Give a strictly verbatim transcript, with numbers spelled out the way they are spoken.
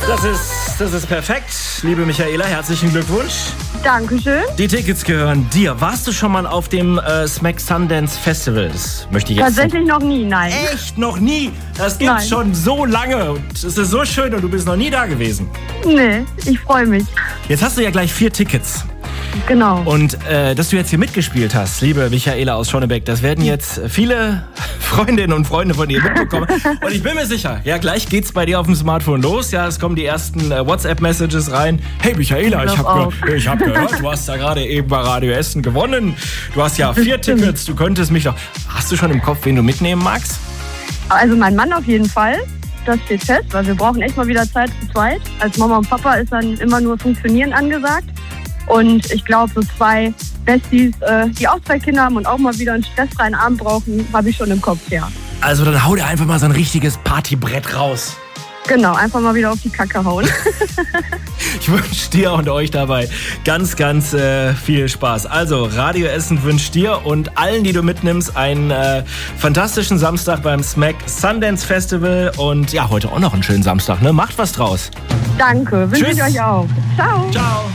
Das ist, das ist perfekt. Liebe Michaela, herzlichen Glückwunsch. Dankeschön. Die Tickets gehören dir. Warst du schon mal auf dem äh, Smack Sundance Festival? Das möchte ich jetzt Tatsächlich noch nie, nein. Echt noch nie? Das gibt's Nein. schon so lange. Und es ist so schön und du bist noch nie da gewesen. Nee, ich freue mich. Jetzt hast du ja gleich vier Tickets. Genau. Und äh, dass du jetzt hier mitgespielt hast, liebe Michaela aus Schonnebeck, das werden jetzt viele Freundinnen und Freunde von dir mitbekommen. Und ich bin mir sicher, ja, gleich geht's bei dir auf dem Smartphone los. Ja, es kommen die ersten äh, WhatsApp-Messages rein. Hey Michaela, ich, ich habe ge hab gehört, du hast da gerade eben bei Radio Essen gewonnen. Du hast ja vier Tickets, du könntest mich doch... Hast du schon im Kopf, wen du mitnehmen magst? Also mein Mann auf jeden Fall. Das steht fest, weil wir brauchen echt mal wieder Zeit zu zweit. Als Mama und Papa ist dann immer nur Funktionieren angesagt. Und ich glaube, so zwei Besties, äh, die auch zwei Kinder haben und auch mal wieder einen stressfreien Abend brauchen, habe ich schon im Kopf, ja. Also dann hau dir einfach mal so ein richtiges Partybrett raus. Genau, einfach mal wieder auf die Kacke hauen. Ich wünsche dir und euch dabei ganz, ganz äh, viel Spaß. Also, Radio Essen wünscht dir und allen, die du mitnimmst, einen äh, fantastischen Samstag beim Smack Sundance Festival. Und ja, heute auch noch einen schönen Samstag, ne? Macht was draus. Danke, wünsche Tschüss. ich euch auch. Ciao. Ciao.